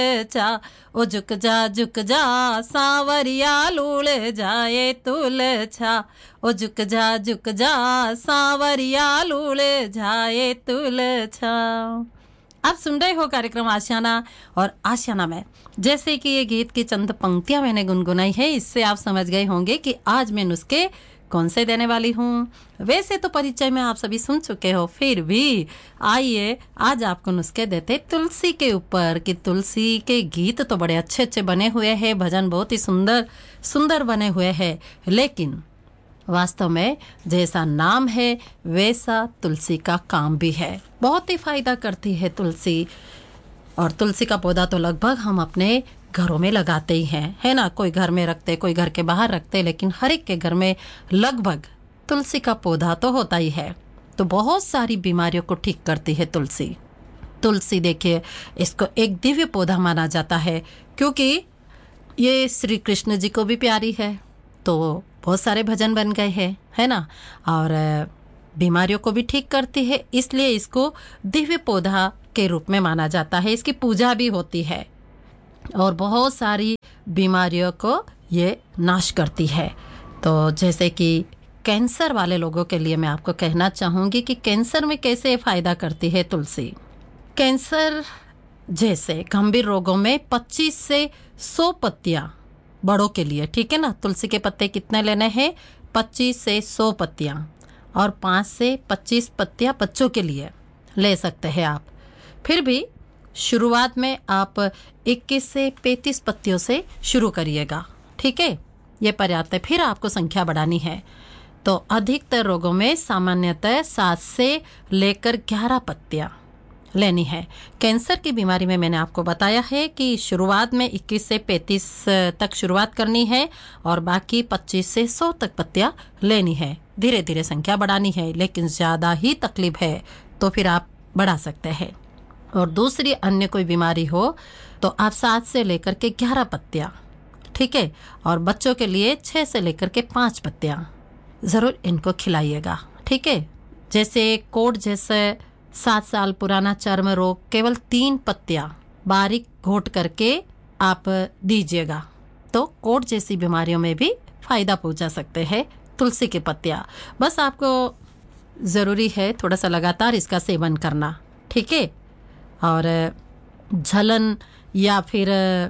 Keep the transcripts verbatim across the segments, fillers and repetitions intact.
चा ओ झुक जा झुक जा सांवरिया लूल जाए तुलछा ओ झुक जा झुक जा सांवरिया लूल जाए तुलछा। आप सुन रहे हो कार्यक्रम आशियाना, और आशियाना में जैसे कि ये गीत की चंद पंक्तियां मैंने गुनगुनाई है, इससे आप समझ गए होंगे कि आज मैं नुस्खे कौन से देने वाली हूँ। वैसे तो परिचय में आप सभी सुन चुके हो, फिर भी आइए आज आपको नुस्खे देते तुलसी के ऊपर कि तुलसी के गीत तो बड़े अच्छे अच्छे बने हुए हैं, भजन बहुत ही सुंदर सुंदर बने हुए हैं, लेकिन वास्तव में जैसा नाम है वैसा तुलसी का काम भी है। बहुत ही फायदा करती है तुलसी, और तुलसी का पौधा तो लगभग हम अपने घरों में लगाते ही हैं, है ना। कोई घर में रखते, कोई घर के बाहर रखते, लेकिन हर एक के घर में लगभग तुलसी का पौधा तो होता ही है। तो बहुत सारी बीमारियों को ठीक करती है तुलसी। तुलसी देखिए, इसको एक दिव्य पौधा माना जाता है क्योंकि ये श्री कृष्ण जी को भी प्यारी है, तो बहुत सारे भजन बन गए हैं, है ना। और बीमारियों को भी ठीक करती है, इसलिए इसको दिव्य पौधा के रूप में माना जाता है। इसकी पूजा भी होती है और बहुत सारी बीमारियों को ये नाश करती है। तो जैसे कि कैंसर वाले लोगों के लिए मैं आपको कहना चाहूँगी कि कैंसर में कैसे फ़ायदा करती है तुलसी। कैंसर जैसे गंभीर रोगों में पच्चीस से सौ पत्तियाँ बड़ों के लिए, ठीक है ना। तुलसी के पत्ते कितने लेने हैं? पच्चीस से सौ पत्तियाँ, और पाँच से पच्चीस पत्तियाँ बच्चों के लिए ले सकते हैं आप। फिर भी शुरुआत में आप इक्कीस से पैंतीस पत्तियों से शुरू करिएगा, ठीक है, ये पर्याप्त है। फिर आपको संख्या बढ़ानी है। तो अधिकतर रोगों में सामान्यतः सात से लेकर ग्यारह पत्तियाँ लेनी है। कैंसर की बीमारी में मैंने आपको बताया है कि शुरुआत में इक्कीस से पैंतीस तक शुरुआत करनी है और बाकी पच्चीस से सौ तक पत्तियाँ लेनी है। धीरे धीरे संख्या बढ़ानी है, लेकिन ज़्यादा ही तकलीफ है तो फिर आप बढ़ा सकते हैं। और दूसरी अन्य कोई बीमारी हो तो आप सात से लेकर के ग्यारह पत्तियाँ, ठीक है, और बच्चों के लिए छः से लेकर के पाँच पत्तियाँ ज़रूर इनको खिलाइएगा, ठीक है। जैसे कोढ़ जैसे सात साल पुराना चर्म रोग केवल तीन पत्तियाँ बारीक घोट करके आप दीजिएगा, तो कोढ़ जैसी बीमारियों में भी फायदा पहुंचा सकते हैं तुलसी की पत्तियाँ। बस आपको ज़रूरी है थोड़ा सा लगातार इसका सेवन करना, ठीक है। और जलन या फिर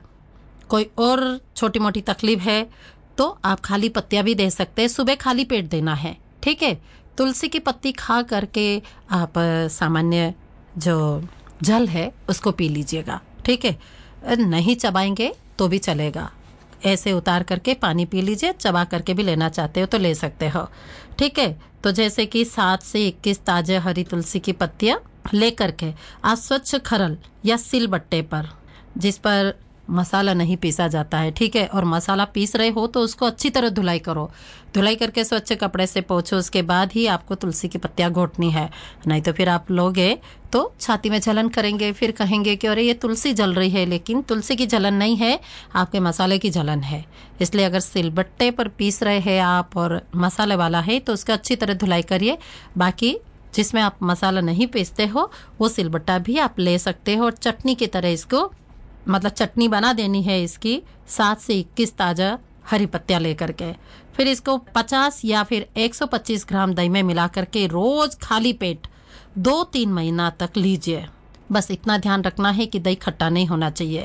कोई और छोटी मोटी तकलीफ है तो आप खाली पत्तियाँ भी दे सकते हैं। सुबह खाली पेट देना है, ठीक है। तुलसी की पत्ती खा करके आप सामान्य जो जल है उसको पी लीजिएगा, ठीक है। नहीं चबाएंगे तो भी चलेगा, ऐसे उतार करके पानी पी लीजिए। चबा करके भी लेना चाहते हो तो ले सकते हो, ठीक है। तो जैसे कि सात से इक्कीस ताजे हरी तुलसी की पत्तियाँ लेकर के आप स्वच्छ खरल या सिलबट्टे पर, जिस पर मसाला नहीं पीसा जाता है, ठीक है, और मसाला पीस रहे हो तो उसको अच्छी तरह धुलाई करो। धुलाई करके स्वच्छ कपड़े से पोंछो, उसके बाद ही आपको तुलसी की पत्तियाँ घोटनी है। नहीं तो फिर आप लोगे तो छाती में जलन करेंगे, फिर कहेंगे कि अरे ये तुलसी जल रही है, लेकिन तुलसी की जलन नहीं है, आपके मसाले की जलन है। इसलिए अगर सिलबट्टे पर पीस रहे हैं आप और मसाले वाला है तो उसका अच्छी तरह धुलाई करिए। बाकी जिसमें आप मसाला नहीं पीसते हो वो सिलबट्टा भी आप ले सकते हो और चटनी की तरह इसको, मतलब चटनी बना देनी है इसकी सात से इक्कीस ताज़ा हरी पत्तियाँ लेकर के। फिर इसको पचास या फिर एक सौ पच्चीस ग्राम दही में मिला करके रोज खाली पेट दो तीन महीना तक लीजिए। बस इतना ध्यान रखना है कि दही खट्टा नहीं होना चाहिए।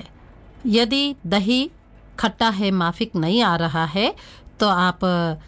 यदि दही खट्टा है, माफिक नहीं आ रहा है, तो आप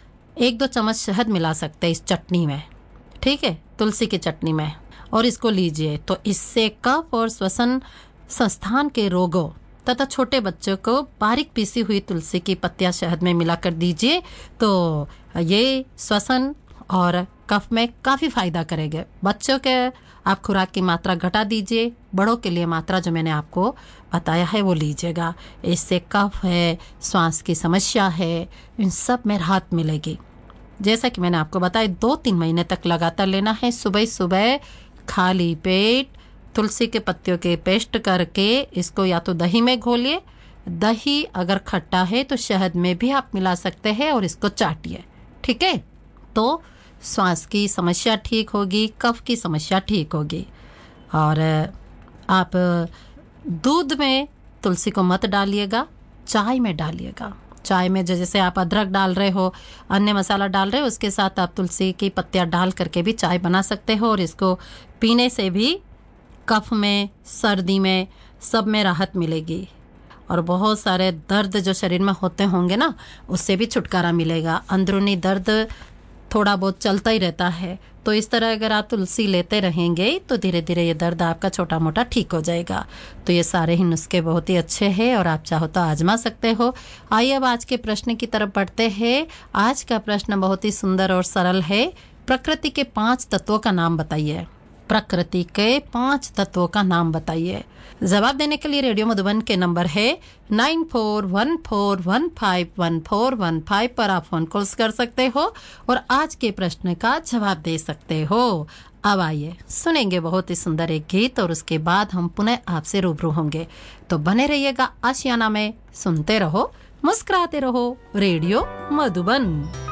एक दो चम्मच शहद मिला सकते हैं इस चटनी में, ठीक है, तुलसी की चटनी में, और इसको लीजिए। तो इससे कफ और श्वसन संस्थान के रोगों तथा छोटे बच्चों को बारीक पीसी हुई तुलसी की पत्तियां शहद में मिलाकर दीजिए तो ये श्वसन और कफ में काफ़ी फायदा करेंगे। बच्चों के आप खुराक की मात्रा घटा दीजिए, बड़ों के लिए मात्रा जो मैंने आपको बताया है वो लीजिएगा। इससे कफ है, श्वास की समस्या है, इन सब में राहत मिलेगी। जैसा कि मैंने आपको बताया, दो तीन महीने तक लगातार लेना है। सुबह सुबह खाली पेट तुलसी के पत्तियों के पेस्ट करके इसको या तो दही में घोलिए, दही अगर खट्टा है तो शहद में भी आप मिला सकते हैं और इसको चाटिए, ठीक है। तो श्वास की समस्या ठीक होगी, कफ की समस्या ठीक होगी। और आप दूध में तुलसी को मत डालिएगा, चाय में डालिएगा। चाय में जैसे आप अदरक डाल रहे हो, अन्य मसाला डाल रहे हो, उसके साथ आप तुलसी की पत्तियां डाल करके भी चाय बना सकते हो और इसको पीने से भी कफ में, सर्दी में, सब में राहत मिलेगी और बहुत सारे दर्द जो शरीर में होते होंगे ना, उससे भी छुटकारा मिलेगा। अंदरूनी दर्द थोड़ा बहुत चलता ही रहता है, तो इस तरह अगर आप तुलसी लेते रहेंगे तो धीरे धीरे ये दर्द आपका छोटा मोटा ठीक हो जाएगा। तो ये सारे ही नुस्खे बहुत ही अच्छे हैं और आप चाहो तो आजमा सकते हो। आइए अब आज के प्रश्न की तरफ बढ़ते हैं। आज का प्रश्न बहुत ही सुंदर और सरल है। प्रकृति के पांच तत्वों का नाम बताइए। प्रकृति के पांच तत्वों का नाम बताइए। जवाब देने के लिए रेडियो मधुबन के नंबर है nine four one four one five one four one five पर आप फोन कॉल्स कर सकते हो और आज के प्रश्न का जवाब दे सकते हो। अब आइए सुनेंगे बहुत ही सुंदर एक गीत और उसके बाद हम पुनः आपसे रूबरू होंगे। तो बने रहिएगा आशियाना में, सुनते रहो, मुस्कुराते रहो। रेडियो मधुबन।